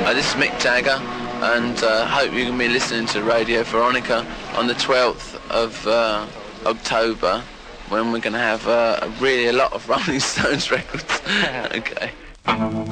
This is Mick Jagger, and hope you're going to be listening to Radio Veronica on the 12th of October, when we're going to have really a lot of Rolling Stones records. Okay.